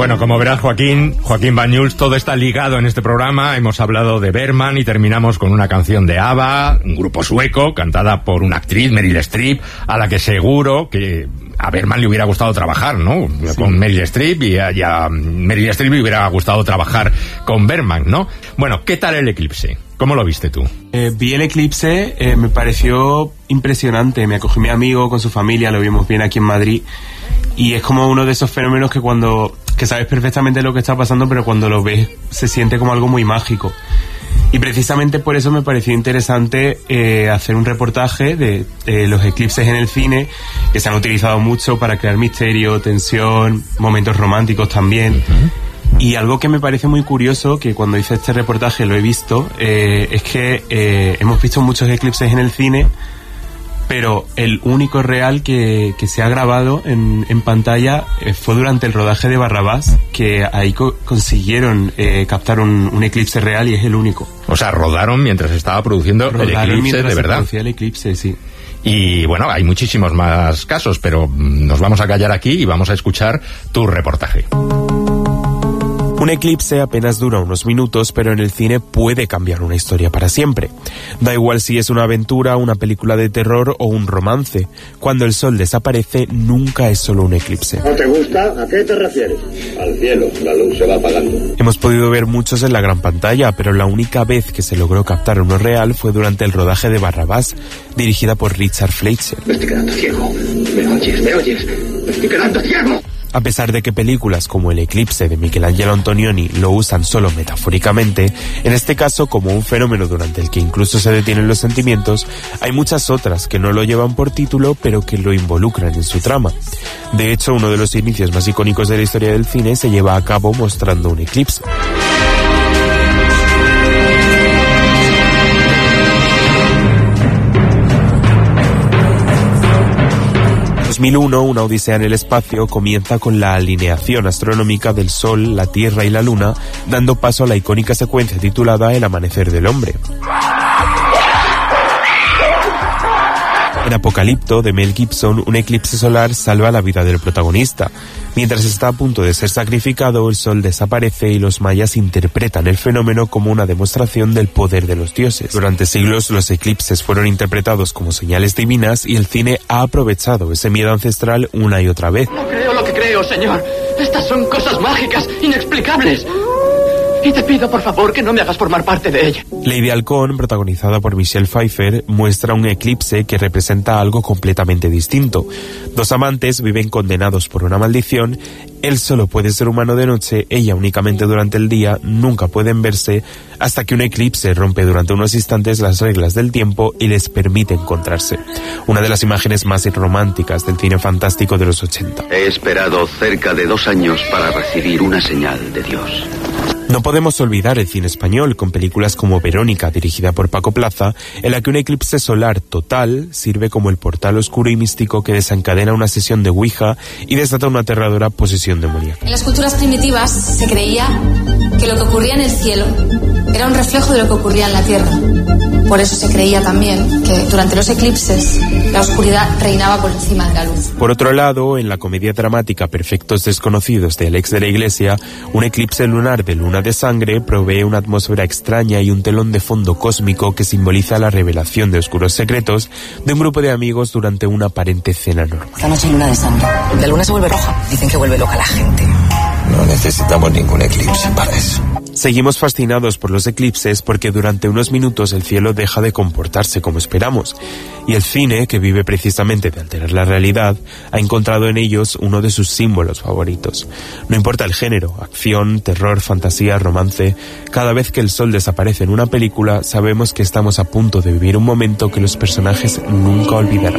Bueno, como verás, Joaquín Banyuls, todo está ligado en este programa. Hemos hablado de Bergman y terminamos con una canción de ABBA, un grupo sueco, cantada por una actriz, Meryl Streep, a la que seguro que a Bergman le hubiera gustado trabajar, ¿no? Sí. Con Meryl Streep y a Meryl Streep le hubiera gustado trabajar con Bergman, ¿no? Bueno, ¿qué tal El Eclipse? ¿Cómo lo viste tú? Vi El Eclipse, me pareció impresionante. Me acogió mi amigo con su familia, lo vimos bien aquí en Madrid. Y es como uno de esos fenómenos que sabes perfectamente lo que está pasando, pero cuando lo ves se siente como algo muy mágico. Y precisamente por eso me pareció interesante hacer un reportaje de los eclipses en el cine, que se han utilizado mucho para crear misterio, tensión, momentos románticos también. Y algo que me parece muy curioso, que cuando hice este reportaje lo he visto, es que hemos visto muchos eclipses en el cine, pero el único real que se ha grabado en pantalla fue durante el rodaje de Barrabás, que ahí consiguieron captar un eclipse real y es el único. O sea, rodaron mientras estaba produciendo el eclipse de verdad. Producía el eclipse, sí. Y bueno, hay muchísimos más casos, pero nos vamos a callar aquí y vamos a escuchar tu reportaje. Un eclipse apenas dura unos minutos, pero en el cine puede cambiar una historia para siempre. Da igual si es una aventura, una película de terror o un romance. Cuando el sol desaparece, nunca es solo un eclipse. ¿No te gusta? ¿A qué te refieres? Al cielo, la luz se va apagando. Hemos podido ver muchos en la gran pantalla, pero la única vez que se logró captar uno real fue durante el rodaje de Barrabás, dirigida por Richard Fleischer. Me estoy quedando ciego. ¿Me oyes? Me estoy quedando ciego. A pesar de que películas como El Eclipse de Michelangelo Antonioni lo usan solo metafóricamente, en este caso como un fenómeno durante el que incluso se detienen los sentimientos, hay muchas otras que no lo llevan por título pero que lo involucran en su trama. De hecho, uno de los inicios más icónicos de la historia del cine se lleva a cabo mostrando un eclipse. 2001, Una odisea en el espacio comienza con la alineación astronómica del Sol, la Tierra y la Luna, dando paso a la icónica secuencia titulada El amanecer del hombre. En Apocalipto, de Mel Gibson, un eclipse solar salva la vida del protagonista. Mientras está a punto de ser sacrificado, el sol desaparece y los mayas interpretan el fenómeno como una demostración del poder de los dioses. Durante siglos, los eclipses fueron interpretados como señales divinas y el cine ha aprovechado ese miedo ancestral una y otra vez. No creo lo que creo, señor. Estas son cosas mágicas, inexplicables. Y te pido, por favor, que no me hagas formar parte de ella. Lady Halcón, protagonizada por Michelle Pfeiffer, muestra un eclipse que representa algo completamente distinto. Dos amantes viven condenados por una maldición. Él solo puede ser humano de noche, ella únicamente durante el día, nunca pueden verse, hasta que un eclipse rompe durante unos instantes las reglas del tiempo y les permite encontrarse. Una de las imágenes más románticas del cine fantástico de los 80. He esperado cerca de 2 años para recibir una señal de Dios. No podemos olvidar el cine español, con películas como Verónica, dirigida por Paco Plaza, en la que un eclipse solar total sirve como el portal oscuro y místico que desencadena una sesión de Ouija y desata una aterradora posesión demoníaca. En las culturas primitivas se creía que lo que ocurría en el cielo era un reflejo de lo que ocurría en la tierra. Por eso se creía también que durante los eclipses la oscuridad reinaba por encima de la luz. Por otro lado, en la comedia dramática Perfectos Desconocidos de Alex de la Iglesia, un eclipse lunar de luna de sangre provee una atmósfera extraña y un telón de fondo cósmico que simboliza la revelación de oscuros secretos de un grupo de amigos durante una aparente cena normal. Esta noche hay luna de sangre. La luna se vuelve roja. Dicen que vuelve loca la gente. No necesitamos ningún eclipse para eso. Seguimos fascinados por los eclipses porque durante unos minutos el cielo deja de comportarse como esperamos. Y el cine, que vive precisamente de alterar la realidad, ha encontrado en ellos uno de sus símbolos favoritos. No importa el género, acción, terror, fantasía, romance, cada vez que el sol desaparece en una película, sabemos que estamos a punto de vivir un momento que los personajes nunca olvidarán.